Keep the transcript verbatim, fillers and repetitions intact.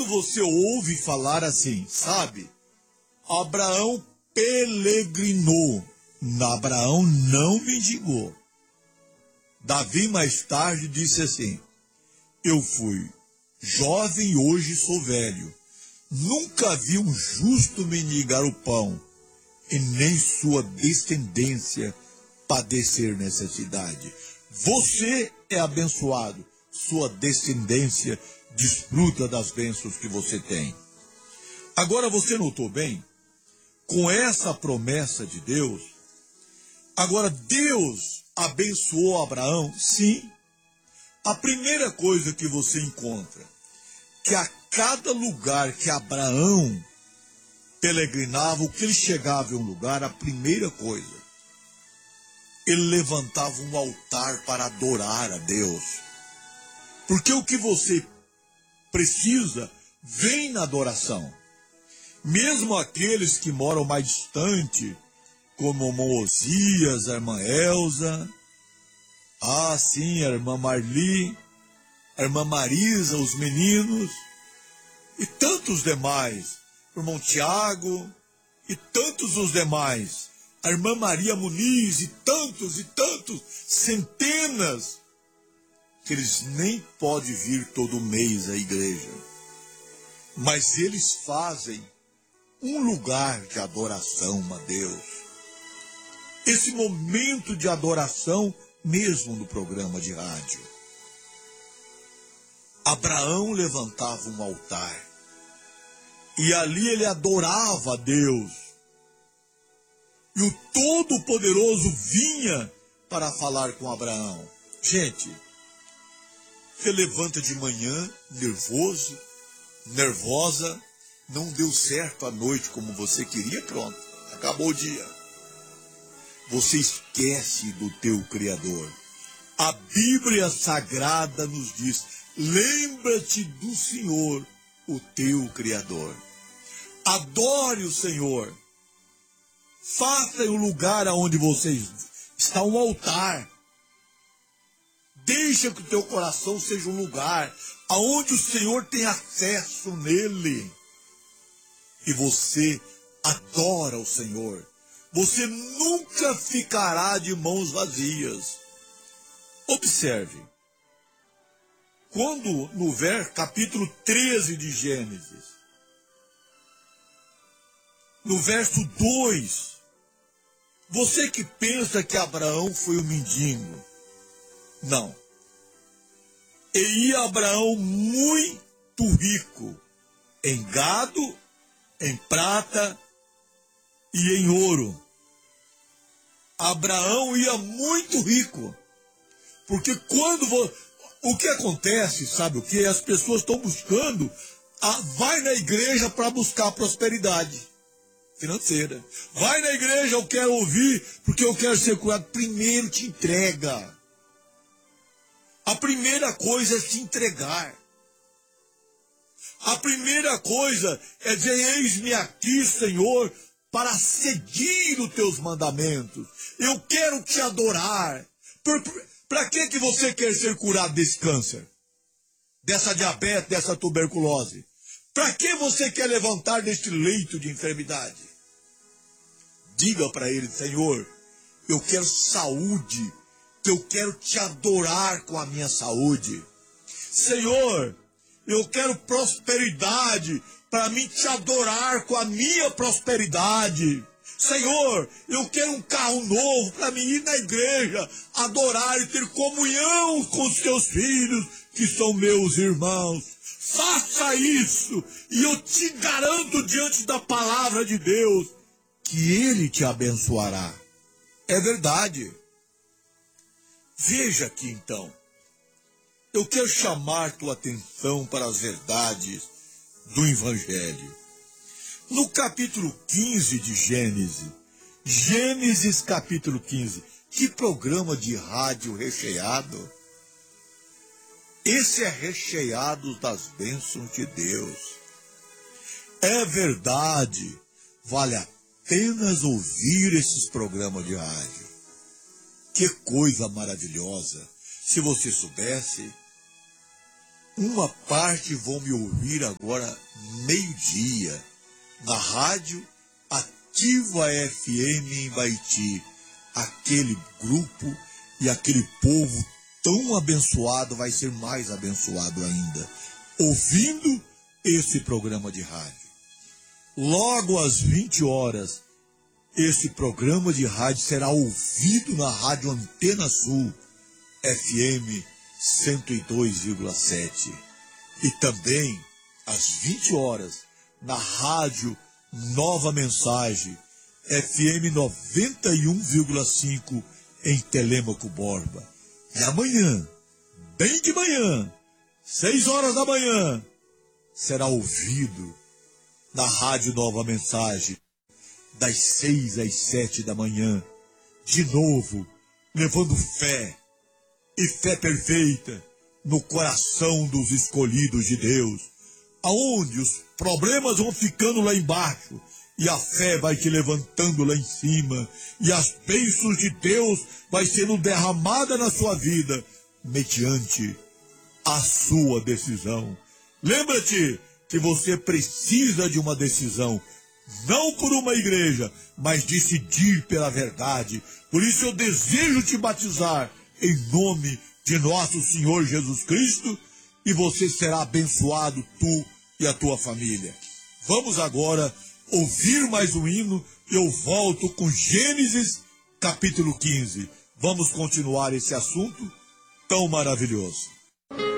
você ouve falar assim, sabe? Abraão peregrinou. Abraão não mendigou. Davi mais tarde disse assim: eu fui jovem e hoje sou velho. Nunca vi um justo mendigar o pão, e nem sua descendência padecer necessidade. Você é abençoado, sua descendência desfruta das bênçãos que você tem. Agora você notou bem? Com essa promessa de Deus, agora Deus abençoou Abraão? Sim. A primeira coisa que você encontra, que a cada lugar que Abraão peregrinava, o que ele chegava em um lugar, a primeira coisa, ele levantava um altar para adorar a Deus. Porque o que você precisa vem na adoração. Mesmo aqueles que moram mais distante, como o irmão Osias, a irmã Elza, ah, sim, a irmã Marli, a irmã Marisa, os meninos, e tantos demais, o irmão Tiago, e tantos os demais, a irmã Maria Muniz, e tantos, e tantos, centenas, que eles nem podem vir todo mês à igreja, mas eles fazem um lugar de adoração a Deus. Esse momento de adoração mesmo no programa de rádio. Abraão levantava um altar e ali ele adorava a Deus. E o Todo-Poderoso vinha para falar com Abraão. Gente, você levanta de manhã nervoso, nervosa, não deu certo a noite como você queria, pronto, acabou o dia. Você esquece do teu Criador. A Bíblia Sagrada nos diz: lembra-te do Senhor, o teu Criador. Adore o Senhor. Faça o lugar onde você está um altar. Deixa que o teu coração seja um lugar aonde o Senhor tem acesso nele. E você adora o Senhor. Você nunca ficará de mãos vazias. Observe. Quando no ver, capítulo treze de Gênesis, no verso dois, você que pensa que Abraão foi um mendigo, não. E ia Abraão muito rico em gado, em prata e em ouro. Abraão ia muito rico. Porque quando... Vo... O que acontece, sabe o que? As pessoas estão buscando... A... Vai na igreja para buscar prosperidade financeira. Vai na igreja, eu quero ouvir, porque eu quero ser curado. Primeiro te entrega. A primeira coisa é se entregar. A primeira coisa é dizer: eis-me aqui, Senhor, para seguir os teus mandamentos. Eu quero te adorar. Para que que você quer ser curado desse câncer? Dessa diabetes, dessa tuberculose? Para que você quer levantar deste leito de enfermidade? Diga para ele: Senhor, eu quero saúde, eu quero te adorar com a minha saúde. Senhor, eu quero prosperidade, para mim te adorar com a minha prosperidade. Senhor, eu quero um carro novo para mim ir na igreja, adorar e ter comunhão com os teus filhos, que são meus irmãos. Faça isso, e eu te garanto diante da palavra de Deus, que Ele te abençoará. É verdade. Veja aqui então. Eu quero chamar tua atenção para as verdades do Evangelho. No capítulo quinze de Gênesis, Gênesis capítulo quinze, que programa de rádio recheado. Esse é recheado das bênçãos de Deus. É verdade, vale apenas ouvir esses programas de rádio. Que coisa maravilhosa! Se você soubesse, uma parte vão me ouvir agora meio-dia, na rádio Ativa F M em Baiti. Aquele grupo e aquele povo tão abençoado vai ser mais abençoado ainda, ouvindo esse programa de rádio. Logo às vinte horas, esse programa de rádio será ouvido na Rádio Antena Sul, F M cento e dois vírgula sete. E também, às vinte horas, na Rádio Nova Mensagem, F M noventa e um vírgula cinco, em Telêmaco Borba. E amanhã, bem de manhã, seis horas da manhã, será ouvido na Rádio Nova Mensagem, das seis às sete da manhã, de novo, levando fé, e fé perfeita, no coração dos escolhidos de Deus, aonde os problemas vão ficando lá embaixo, e a fé vai te levantando lá em cima, e as bênçãos de Deus vai sendo derramada na sua vida, mediante a sua decisão. Lembra-te que você precisa de uma decisão, não por uma igreja, mas decidir pela verdade. Por isso eu desejo te batizar em nome de nosso Senhor Jesus Cristo, e você será abençoado, tu e a tua família. Vamos agora ouvir mais um hino. Eu volto com Gênesis capítulo quinze. Vamos continuar esse assunto tão maravilhoso.